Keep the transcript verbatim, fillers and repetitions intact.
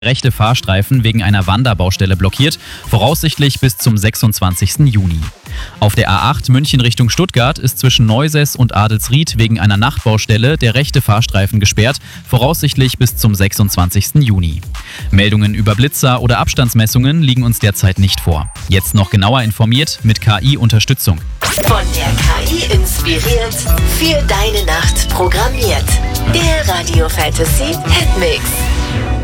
Rechte Fahrstreifen wegen einer Wanderbaustelle blockiert, voraussichtlich bis zum sechsundzwanzigsten Juni. Auf der A acht München Richtung Stuttgart ist zwischen Neusäß und Adelsried wegen einer Nachtbaustelle der rechte Fahrstreifen gesperrt, voraussichtlich bis zum sechsundzwanzigsten Juni. Meldungen über Blitzer oder Abstandsmessungen liegen uns derzeit nicht vor. Jetzt noch genauer informiert mit K I-Unterstützung. Von der K I inspiriert, für deine Nacht programmiert. Der Radio Fantasy Hitmix.